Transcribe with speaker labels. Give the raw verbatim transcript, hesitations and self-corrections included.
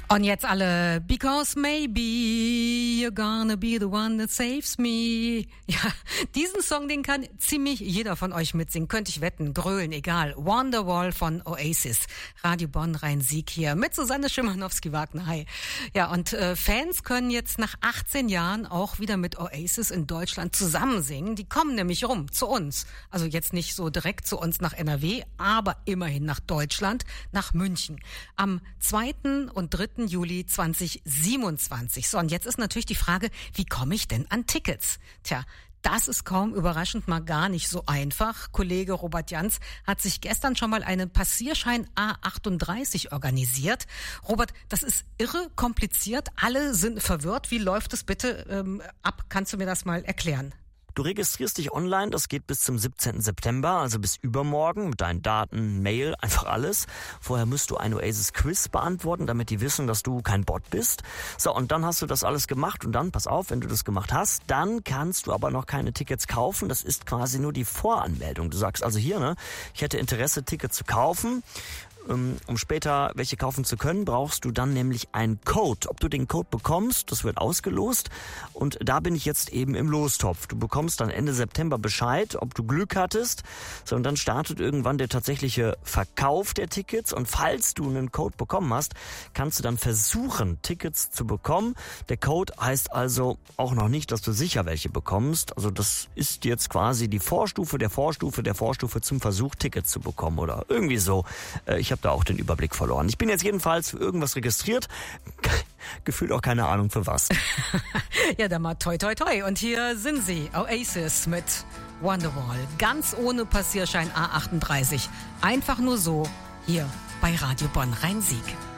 Speaker 1: Und jetzt alle, because maybe you're gonna be the one that saves me. Ja, diesen Song, den kann ziemlich jeder von euch mitsingen. Könnte ich wetten, grölen, egal. Wonderwall von Oasis. Radio Bonn Rhein-Sieg hier mit Susanne Schimanowski-Wagner. Hi. Ja, und äh, Fans können jetzt nach achtzehn Jahren auch wieder mit Oasis in Deutschland zusammen singen. Die kommen nämlich rum zu uns. Also jetzt nicht so direkt zu uns nach N R W, aber immerhin nach Deutschland, nach München. Am zweiten und dritten Juli zweitausendsiebenundzwanzig. So, und jetzt ist natürlich die Frage, wie komme ich denn an Tickets? Tja, das ist kaum überraschend mal gar nicht so einfach. Kollege Robert Jans hat sich gestern schon mal einen Passierschein A achtunddreißig organisiert. Robert, das ist irre kompliziert. Alle sind verwirrt. Wie läuft es bitte ähm, ab? Kannst du mir das mal erklären?
Speaker 2: Du registrierst dich online, das geht bis zum siebzehnten September, also bis übermorgen, mit deinen Daten, Mail, einfach alles. Vorher musst du ein Oasis-Quiz beantworten, damit die wissen, dass du kein Bot bist. So, und dann hast du das alles gemacht und dann, pass auf, wenn du das gemacht hast, dann kannst du aber noch keine Tickets kaufen. Das ist quasi nur die Voranmeldung. Du sagst also hier, ne, ich hätte Interesse, Tickets zu kaufen. Um später welche kaufen zu können, brauchst du dann nämlich einen Code. Ob du den Code bekommst, das wird ausgelost. Und da bin ich jetzt eben im Lostopf. Du bekommst dann Ende September Bescheid, ob du Glück hattest. So, und dann startet irgendwann der tatsächliche Verkauf der Tickets. Und falls du einen Code bekommen hast, kannst du dann versuchen, Tickets zu bekommen. Der Code heißt also auch noch nicht, dass du sicher welche bekommst. Also das ist jetzt quasi die Vorstufe der Vorstufe der Vorstufe zum Versuch, Tickets zu bekommen oder irgendwie so. Ich habe da auch den Überblick verloren. Ich bin jetzt jedenfalls für irgendwas registriert. Gefühlt auch keine Ahnung für was.
Speaker 1: Ja, dann mal toi toi toi. Und hier sind sie, Oasis mit Wonderwall. Ganz ohne Passierschein A achtunddreißig. Einfach nur so hier bei Radio Bonn Rhein-Sieg.